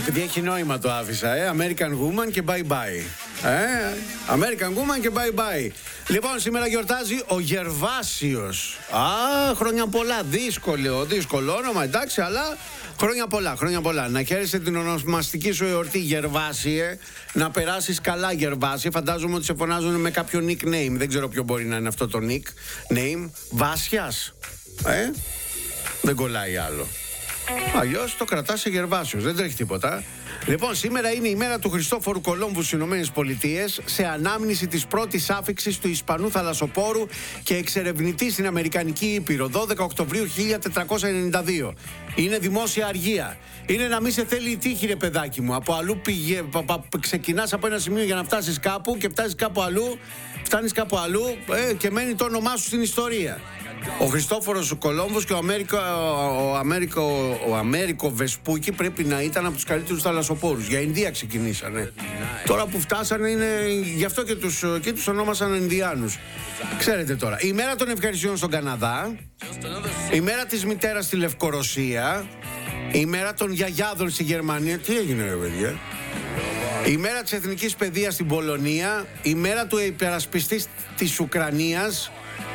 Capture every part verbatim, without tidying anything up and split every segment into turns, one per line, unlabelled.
Επειδή έχει νόημα το άφησα, ε. American Woman και bye bye. Ε, American Woman και bye bye. Λοιπόν, σήμερα γιορτάζει ο Γερβάσιος. Α, χρόνια πολλά. Δύσκολο, δύσκολο όνομα, εντάξει, αλλά χρόνια πολλά, χρόνια πολλά. Να χαίρεσαι την ονομαστική σου εορτή, Γερβάσιε. Να περάσεις καλά, Γερβάσιε. Φαντάζομαι ότι σε φωνάζουν με κάποιο nickname. Δεν ξέρω ποιο μπορεί να είναι αυτό το nickname. Βάσιας. Ε, δεν κολλάει άλλο. Αλλιώς το κρατάς σε Γερβάσιος, δεν τρέχει τίποτα. Λοιπόν, σήμερα είναι η μέρα του Χριστόφορου Κολόμβου στις Ηνωμένες Πολιτείες, σε ανάμνηση της πρώτης άφιξης του Ισπανού θαλασσοπόρου και εξερευνητή στην Αμερικανική Ήπειρο, δώδεκα Οκτωβρίου χίλια τετρακόσια ενενήντα δύο. Είναι δημόσια αργία. Είναι να μην σε θέλει η τύχη, ρε παιδάκι μου. Από αλλού πηγε... ξεκινάς από ένα σημείο για να φτάσεις κάπου και φτάσεις κάπου αλλού, φτάνεις κάπου αλλού ε, και μένει το όνομά σου στην ιστορία. Ο Χριστόφορος Κολόμβος και ο Αμέρικο, ο Αμέρικο, ο Αμέρικο Βεσπούκι πρέπει να ήταν από τους καλύτερους θαλασσοπόρους. Για Ινδία ξεκινήσανε. Τώρα που φτάσανε είναι, γι' αυτό και τους, και τους ονόμασαν Ινδιάνους. Ξέρετε τώρα, η μέρα των ευχαριστειών στον Καναδά, η μέρα της μητέρας στη Λευκορωσία, η μέρα των γιαγιάδων στη Γερμανία. Τι έγινε, ρε παιδιά? Η μέρα της εθνικής παιδείας στην Πολωνία, η μέρα του υπερασπιστή της Ουκρανίας.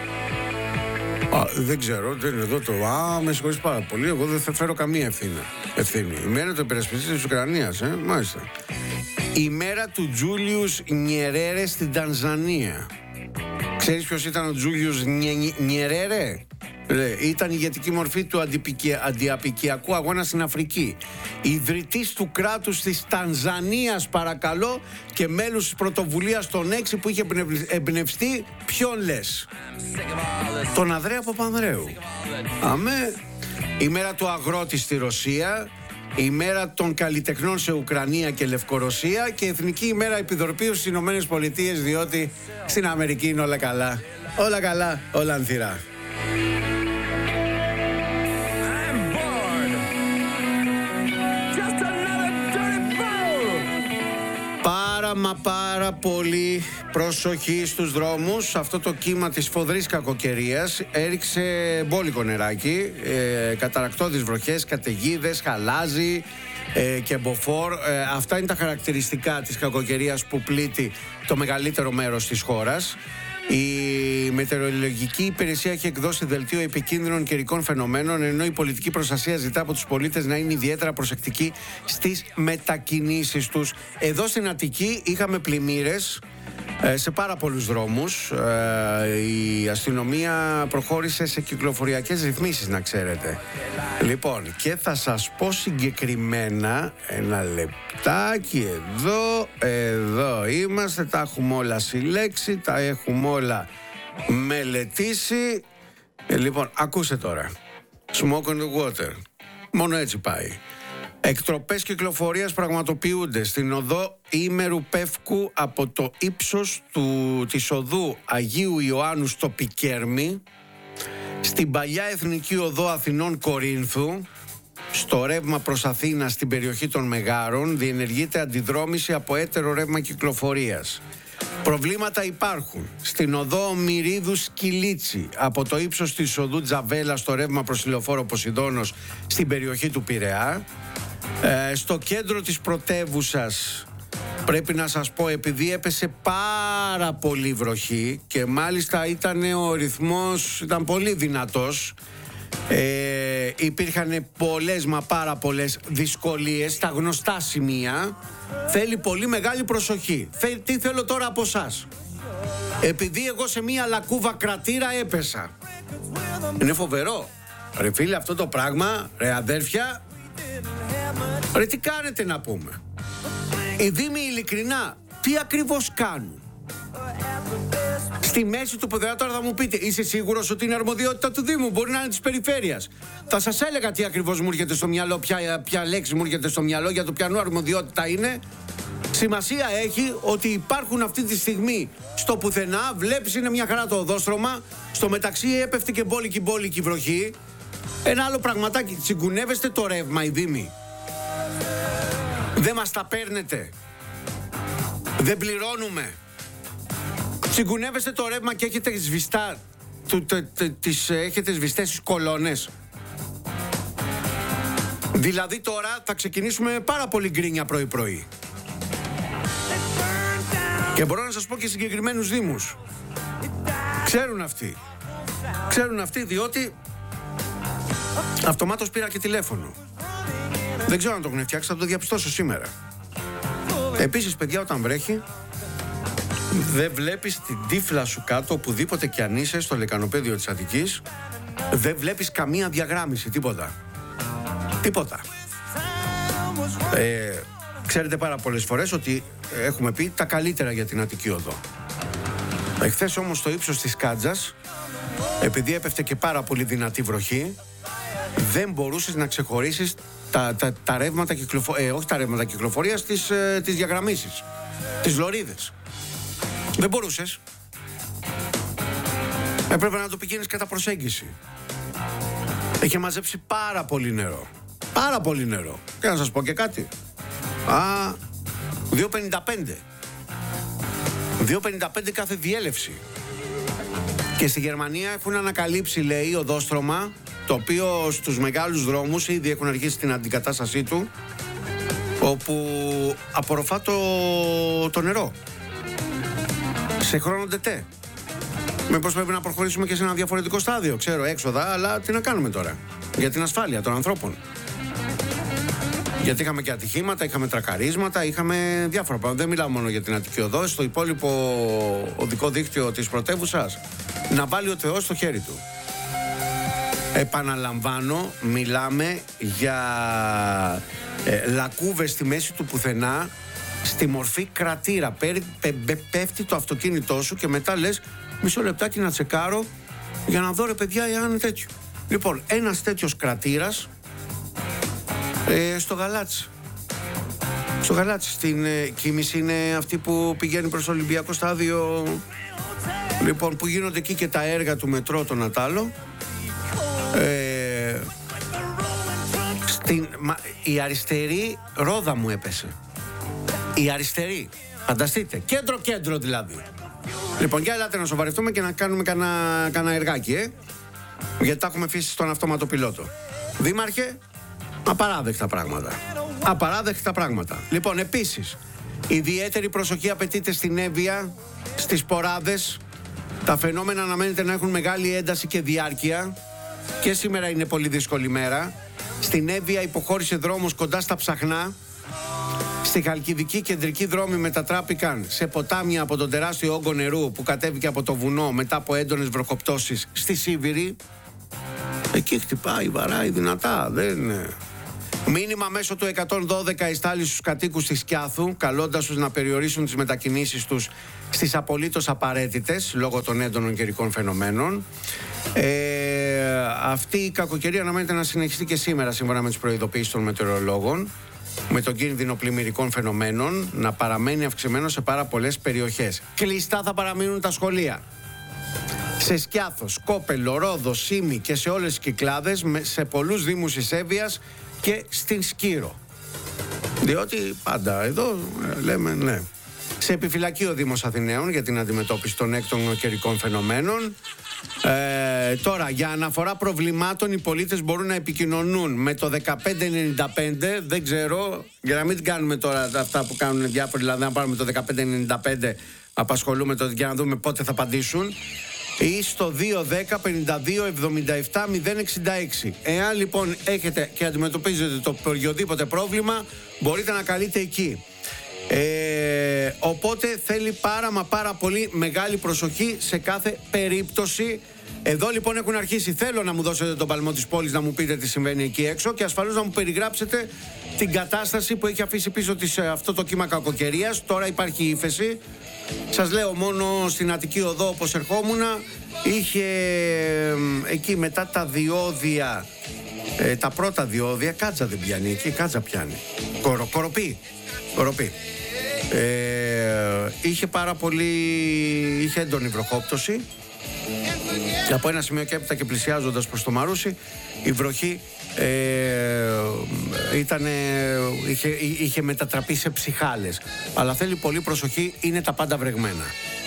Α, δεν ξέρω, δεν είναι εδώ το. Α, με συγχωρείς πάρα πολύ. Εγώ δεν θα φέρω καμία ευθύνη. ευθύνη. Η μέρα του υπερασπιστή της Ουκρανίας, ε, μάλιστα. Η μέρα του Τζούλιους Νιερέρε στην Τανζανία. Ξέρεις ποιος ήταν ο Τζούλιους Νιερέρε? Ήταν η ηγετική μορφή του αντιαπικιακού αγώνα στην Αφρική. Ιδρυτής του κράτους της Τανζανίας, παρακαλώ, και μέλος της πρωτοβουλίας των έξι που είχε εμπνευστεί. Ποιον λες? Τον Ανδρέα Παπανδρέου. Αμέ. Η μέρα του αγρότη στη Ρωσία, η μέρα των καλλιτεχνών σε Ουκρανία και Λευκορωσία και εθνική ημέρα επιδορπίου στις Ηνωμένες Πολιτείες, διότι στην Αμερική είναι όλα καλά. Όλα καλά, όλα ανθυρά. Πάρα μα πάρα πολύ προσοχή στους δρόμους. Αυτό το κύμα της φοδρής κακοκαιρίας έριξε μπόλικο νεράκι, ε, καταρακτώδεις βροχές, καταιγίδες, χαλάζι ε, και μποφόρ. Ε, αυτά είναι τα χαρακτηριστικά της κακοκαιρίας που πλήττει το μεγαλύτερο μέρος της χώρας. Η Μετεωρολογική Υπηρεσία έχει εκδώσει δελτίο επικίνδυνων καιρικών φαινομένων, ενώ η πολιτική προστασία ζητά από τους πολίτες να είναι ιδιαίτερα προσεκτικοί στις μετακινήσεις τους. Εδώ στην Αττική είχαμε πλημμύρες σε πάρα πολλούς δρόμους. Η αστυνομία προχώρησε σε κυκλοφοριακές ρυθμίσεις, να ξέρετε. Λοιπόν, και θα σας πω συγκεκριμένα, ένα λεπτάκι, εδώ, εδώ είμαστε, τα έχουμε όλα συλλέξει, τα έχουμε όλα μελετήσει. Ε, λοιπόν, ακούστε τώρα. Smoke on the water. Μόνο έτσι πάει. Εκτροπές κυκλοφορίας πραγματοποιούνται στην οδό Ήμερου Πεύκου από το ύψος του, της οδού Αγίου Ιωάννου στο Πικέρμι, στην παλιά Εθνική Οδό Αθηνών Κορίνθου, στο ρεύμα προς Αθήνα στην περιοχή των Μεγάρων, διενεργείται αντιδρόμηση από έτερο ρεύμα κυκλοφορίας. Προβλήματα υπάρχουν στην οδό Μυρίδου Σκυλίτσι από το ύψος της οδού Τζαβέλα στο ρεύμα προς Ηλεοφόρο Ποσειδώνος στην περιοχή του Πειραιά. Ε, στο κέντρο της πρωτεύουσας πρέπει να σας πω, επειδή έπεσε πάρα πολύ βροχή και μάλιστα ήταν ο ρυθμός, ήταν πολύ δυνατός, ε, υπήρχαν πολλές μα πάρα πολλές δυσκολίες στα γνωστά σημεία. Θέλει πολύ μεγάλη προσοχή. Θε, τι θέλω τώρα από εσάς? Επειδή εγώ σε μία λακκούβα κρατήρα έπεσα. Είναι φοβερό. Ρε φίλε, αυτό το πράγμα, ρε αδέρφια, ρε τι κάνετε να πούμε? Οι δήμοι ειλικρινά τι ακριβώς κάνουν? Στη μέση του ποδηλάτου, τώρα θα μου πείτε, είσαι σίγουρος ότι είναι αρμοδιότητα του Δήμου? Μπορεί να είναι της περιφέρειας. Θα σας έλεγα τι ακριβώς μου έρχεται στο μυαλό, ποια, ποια λέξη μου έρχεται στο μυαλό, για το ποιανού αρμοδιότητα είναι. Σημασία έχει ότι υπάρχουν αυτή τη στιγμή στο πουθενά, βλέπεις είναι μια χαρά το οδόστρωμα, στο μεταξύ έπεφτε και μπόλικη μπόλικη βροχή. Ένα άλλο πραγματάκι, τσιγκουνεύεστε το ρεύμα οι Δήμοι. Δεν μας τα παίρνετε. Δεν πληρώνουμε. Τσιγκουνεύεστε το ρεύμα και έχετε σβηστά, του, τε, τε, τις, έχετε σβηστές τις κολόνες. Δηλαδή τώρα θα ξεκινήσουμε πάρα πολύ γκρίνια πρωί-πρωί. Και μπορώ να σας πω και συγκεκριμένους δήμους. Ξέρουν αυτοί. Ξέρουν αυτοί διότι αυτομάτως πήρα και τηλέφωνο. Δεν ξέρω αν το έχουν φτιάξει, θα το διαπιστώσω σήμερα. Επίσης, παιδιά, όταν βρέχει, δεν βλέπεις την τύφλα σου κάτω, οπουδήποτε κι αν είσαι, στο λεκανοπέδιο της Αττικής. Δεν βλέπεις καμία διαγράμμιση, τίποτα. Τίποτα. Ε, ξέρετε πάρα πολλές φορές ότι έχουμε πει τα καλύτερα για την Αττική Οδό. Εχθές όμως στο ύψος της Κάτζας, επειδή έπεφτε και πάρα πολύ δυνατή βροχή, δεν μπορούσες να ξεχωρίσεις τα, τα, τα ρεύματα κυκλοφορίας, ε, όχι τα ρεύματα κυκλοφορίας, τις, ε, τις διαγραμμίσεις, τις λωρίδες. Δεν μπορούσες. Έπρεπε να το πηγαίνεις κατά προσέγγιση. Είχε μαζέψει πάρα πολύ νερό. Πάρα πολύ νερό. Και να σας πω και κάτι. Α, δύο πενήντα πέντε. δύο πενήντα πέντε κάθε διέλευση. Και στη Γερμανία έχουν ανακαλύψει, λέει, οδόστρωμα, το οποίο στους μεγάλους δρόμους ήδη έχουν αρχίσει την αντικατάστασή του, όπου απορροφά το, το νερό σε χρόνο ντετέ. Μήπως πρέπει να προχωρήσουμε και σε ένα διαφορετικό στάδιο, ξέρω, έξοδα, αλλά τι να κάνουμε τώρα, για την ασφάλεια των ανθρώπων. Γιατί είχαμε και ατυχήματα, είχαμε τρακαρίσματα, είχαμε διάφορα πράγματα. Δεν μιλάω μόνο για την Αττική Οδό, στο υπόλοιπο οδικό δίκτυο της πρωτεύουσας να βάλει ο Θεός στο χέρι του. Επαναλαμβάνω, μιλάμε για ε, λακκούβες στη μέση του πουθενά, στη μορφή κρατήρα. Πέ, πέ, πέ, πέφτει το αυτοκίνητό σου και μετά λες μισό λεπτάκι να τσεκάρω για να δω, ρε παιδιά, εάν είναι τέτοιο. Λοιπόν, ένας τέτοιος κρατήρας ε, στο Γαλάτσι. Στο Γαλάτσι, στην ε, κίνηση είναι αυτή που πηγαίνει προς το Ολυμπιακό στάδιο. Λοιπόν, που γίνονται εκεί και τα έργα του μετρό, τον Ατάλο. Ε, στην, μα, η αριστερή ρόδα μου έπεσε. Η αριστερή. Φανταστείτε. Κέντρο-κέντρο δηλαδή. Λοιπόν, για ελάτε να σοβαρευτούμε και να κάνουμε κανένα εργάκι, ε. Γιατί τα έχουμε αφήσει στον αυτόματο πιλότο. Δήμαρχε, απαράδεκτα πράγματα. Απαράδεκτα πράγματα. Λοιπόν, επίσης, ιδιαίτερη προσοχή απαιτείται στην Εύβοια, στις Ποράδες. Τα φαινόμενα αναμένεται να έχουν μεγάλη ένταση και διάρκεια. Και σήμερα είναι πολύ δύσκολη μέρα. Στην Εύβοια υποχώρησε δρόμος κοντά στα Ψαχνά. Στη Χαλκιδική κεντρικοί δρόμοι μετατράπηκαν σε ποτάμια από τον τεράστιο όγκο νερού που κατέβηκε από το βουνό μετά από έντονες βροχοπτώσεις στη Σίβηρη. Εκεί χτυπάει, βαράει δυνατά, δεν... Μήνυμα μέσω του εκατόν δώδεκα εστάλει στους κατοίκους της Σκιάθου, καλώντας τους να περιορίσουν τις μετακινήσεις τους στις απολύτως απαραίτητες λόγω των έντονων καιρικών φαινομένων. Ε, αυτή η κακοκαιρία αναμένεται να συνεχιστεί και σήμερα σύμφωνα με τις προειδοποιήσεις των μετεωρολόγων, με τον κίνδυνο πλημμυρικών φαινομένων να παραμένει αυξημένο σε πάρα πολλές περιοχές. Κλειστά θα παραμείνουν τα σχολεία. Σε Σκιάθο, Σκόπελο, Ρόδο, Σίμι και σε όλες τις Κυκλάδες, σε πολλούς δήμους της Εύβοιας και στην Σκύρο. Διότι πάντα εδώ λέμε ναι. Σε επιφυλακή ο Δήμος Αθηναίων για την αντιμετώπιση των έκτονων καιρικών φαινομένων. Ε, τώρα, για αναφορά προβλημάτων, οι πολίτες μπορούν να επικοινωνούν με το δεκαπέντε ενενήντα πέντε. Δεν ξέρω, για να μην την κάνουμε τώρα αυτά που κάνουν διάφοροι, δηλαδή να πάρουμε το δεκαπέντε ενενήντα πέντε, απασχολούμε το για να δούμε πότε θα απαντήσουν. Ή στο δύο δέκα πενήντα δύο εβδομήντα επτά μηδέν εξήντα έξι. Εάν λοιπόν έχετε και αντιμετωπίζετε το οποιοδήποτε πρόβλημα, μπορείτε να καλείτε εκεί. Ε, οπότε θέλει πάρα μα πάρα πολύ μεγάλη προσοχή σε κάθε περίπτωση. Εδώ λοιπόν έχουν αρχίσει. Θέλω να μου δώσετε τον παλμό της πόλης, να μου πείτε τι συμβαίνει εκεί έξω και ασφαλώς να μου περιγράψετε την κατάσταση που έχει αφήσει πίσω της αυτό το κύμα κακοκαιρίας. Τώρα υπάρχει ύφεση. Σας λέω, μόνο στην Αττική Οδό όπως ερχόμουνα είχε εκεί μετά τα διόδια, ε, τα πρώτα διόδια, Κάτζα δεν πιάνει εκεί, Κάτζα πιάνει. Κορο, κοροπή, κοροπή. Ε, είχε πάρα πολύ, είχε έντονη βροχόπτωση. Και από ένα σημείο και έπειτα και πλησιάζοντας προς το Μαρούσι, η βροχή ε, ήτανε, είχε, είχε μετατραπεί σε ψυχάλες. Αλλά θέλει πολύ προσοχή, είναι τα πάντα βρεγμένα.